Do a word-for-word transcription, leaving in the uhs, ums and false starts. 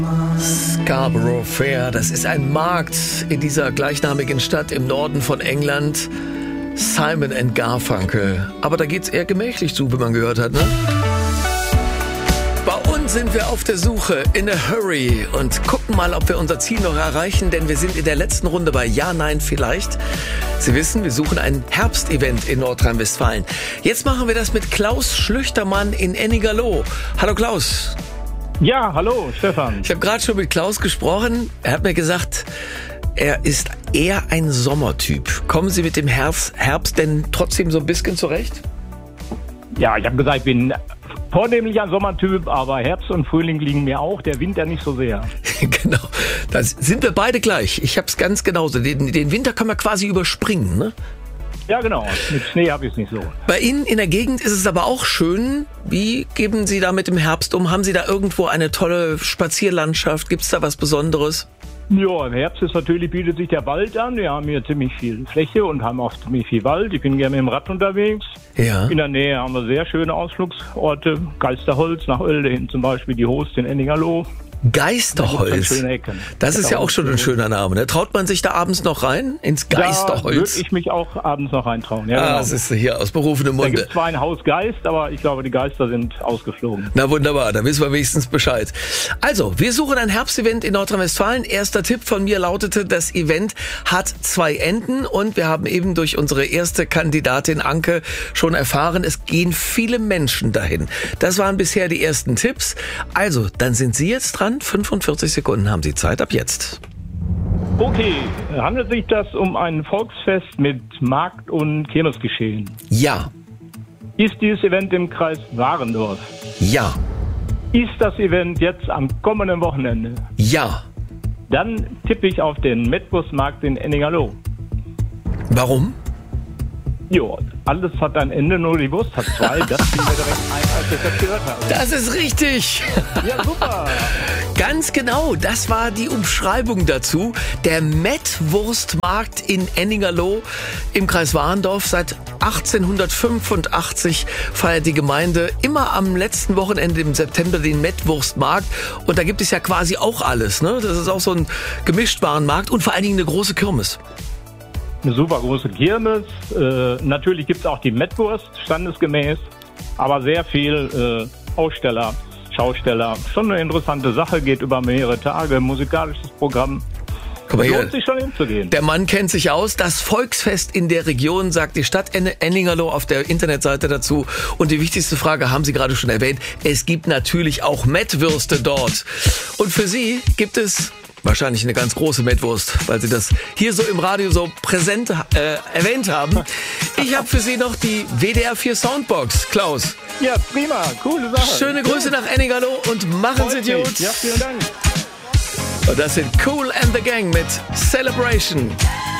Scarborough Fair, das ist ein Markt in dieser gleichnamigen Stadt im Norden von England. Simon and Garfunkel. Aber da geht's eher gemächlich zu, wie man gehört hat, ne? Bei uns sind wir auf der Suche in a hurry und gucken mal, ob wir unser Ziel noch erreichen, denn wir sind in der letzten Runde bei Ja, Nein, Vielleicht. Sie wissen, wir suchen ein Herbstevent in Nordrhein-Westfalen. Jetzt machen wir das mit Klaus Schlüchtermann in Ennigerloh. Hallo Klaus. Ja, hallo Stefan. Ich habe gerade schon mit Klaus gesprochen. Er hat mir gesagt, er ist eher ein Sommertyp. Kommen Sie mit dem Herbst, Herbst denn trotzdem so ein bisschen zurecht? Ja, ich habe gesagt, ich bin vornehmlich ein Sommertyp, aber Herbst und Frühling liegen mir auch, der Winter nicht so sehr. Genau, da sind wir beide gleich. Ich habe es ganz genauso. Den, den Winter kann man quasi überspringen, ne? Ja, genau. Mit Schnee habe ich es nicht so. Bei Ihnen in der Gegend ist es aber auch schön. Wie geben Sie da mit dem Herbst um? Haben Sie da irgendwo eine tolle Spazierlandschaft? Gibt es da was Besonderes? Ja, im Herbst ist natürlich, bietet sich der Wald an. Wir haben hier ziemlich viel Fläche und haben auch ziemlich viel Wald. Ich bin gerne mit dem Rad unterwegs. Ja. In der Nähe haben wir sehr schöne Ausflugsorte. Geisterholz nach Oelde hin zum Beispiel, die Host in Ennigerloh. Geisterholz. Da das ist ja auch schon ein schöner Name. Ne? Traut man sich da abends noch rein? Ins Geisterholz? Da würde ich mich auch abends noch reintrauen. Ja, ah, genau. Das ist hier aus berufenem Munde. Da gibt es zwar ein Haus Geist, aber ich glaube, die Geister sind ausgeflogen. Na wunderbar, da wissen wir wenigstens Bescheid. Also, wir suchen ein Herbstevent in Nordrhein-Westfalen. Erster Tipp von mir lautete, das Event hat zwei Enden und wir haben eben durch unsere erste Kandidatin Anke schon erfahren, es gehen viele Menschen dahin. Das waren bisher die ersten Tipps. Also, dann sind Sie jetzt dran. fünfundvierzig Sekunden haben Sie Zeit ab jetzt. Okay, handelt sich das um ein Volksfest mit Markt- und Kirmesgeschehen? Ja. Ist dieses Event im Kreis Warendorf? Ja. Ist das Event jetzt am kommenden Wochenende? Ja. Dann tippe ich auf den Mettwurstmarkt in Ennigerloh. Warum? Jo, alles hat ein Ende, nur die Wurst hat zwei. Das fiel mir direkt ein, als ich das gehört habe. Das ist richtig. Ja, super. Ganz genau, das war die Umschreibung dazu. Der Mettwurstmarkt in Ennigerloh im Kreis Warendorf. Seit achtzehnhundertfünfundachtzig feiert die Gemeinde immer am letzten Wochenende im September den Mettwurstmarkt. Und da gibt es ja quasi auch alles, ne? Das ist auch so ein Gemischtwarenmarkt und vor allen Dingen eine große Kirmes. Eine super große Kirmes. Äh, natürlich gibt es auch die Mettwurst, standesgemäß. Aber sehr viel äh, Aussteller, Schausteller. Schon eine interessante Sache, geht über mehrere Tage. Musikalisches Programm. Guck mal hier. Lohnt sich schon hinzugehen. Der Mann kennt sich aus. Das Volksfest in der Region, sagt die Stadt Ennigerloh auf der Internetseite dazu. Und die wichtigste Frage haben Sie gerade schon erwähnt. Es gibt natürlich auch Mettwürste dort. Und für Sie gibt es wahrscheinlich eine ganz große Mettwurst, weil Sie das hier so im Radio so präsent äh, erwähnt haben. Ich habe für Sie noch die W D R vier Soundbox, Klaus. Ja, prima, coole Sache. Schöne Grüße nach Ennigerloh und machen Sie Freut mich. gut. Ja, vielen Dank. Und das sind Kool and the Gang mit Celebration.